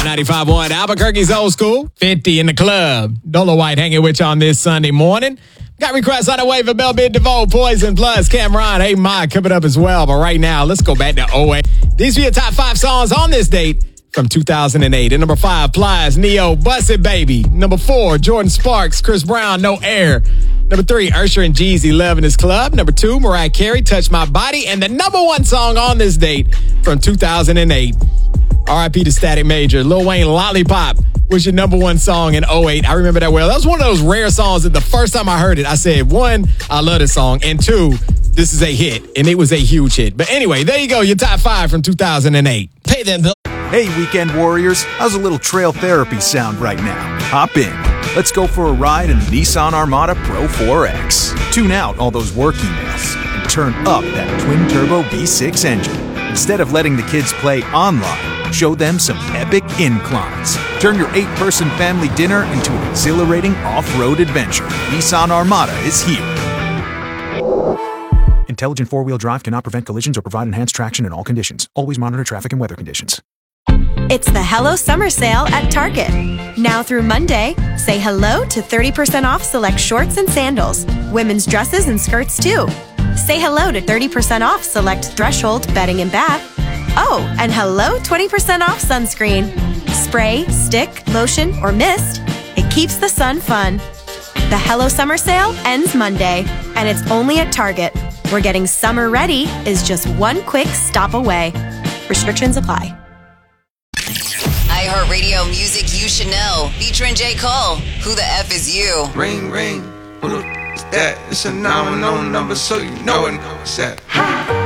95.1 Albuquerque's old school. 50 in the club. Dolo White hanging with you on this Sunday morning. Got requests on the way for Bell Bid DeVoe, Poison Plus, Cameron, Hey Ma coming up as well. But right now, let's go back to 08. These are your top 5 songs on this date from 2008. At number 5, Plies, Neo, Bust It Baby. Number 4, Jordan Sparks, Chris Brown, No Air. Number 3, Usher and Jeezy, Love in His Club. Number 2, Mariah Carey, Touch My Body. And the number 1 song on this date from 2008. R.I.P. to Static Major. Lil Wayne, Lollipop was your number 1 song in 08. I remember that well. That was one of those rare songs that the first time I heard it, I said, 1, I love this song. And 2, this is a hit. And it was a huge hit. But anyway, there you go. Your top 5 from 2008. Pay them, Bill. Hey, weekend warriors. How's a little trail therapy sound right now? Hop in. Let's go for a ride in the Nissan Armada Pro 4X. Tune out all those work emails and turn up that twin-turbo V6 engine. Instead of letting the kids play online, show them some epic inclines. Turn your 8-person family dinner into an exhilarating off-road adventure. Nissan Armada is here. Intelligent 4-wheel drive cannot prevent collisions or provide enhanced traction in all conditions. Always monitor traffic and weather conditions. It's the Hello Summer Sale at Target. Now through Monday, say hello to 30% off select shorts and sandals, women's dresses and skirts too. Say hello to 30% off select Threshold bedding and bath. Oh, and hello 20% off sunscreen. Spray, stick, lotion, or mist. It keeps the sun fun. The Hello Summer Sale ends Monday, and it's only at Target, where getting summer ready is just one quick stop away. Restrictions apply. iHeartRadio music you should know. Featuring J. Cole. Who the F is you? Ring, ring. Who the f is that? It's a 910 number, so you know it. What's that?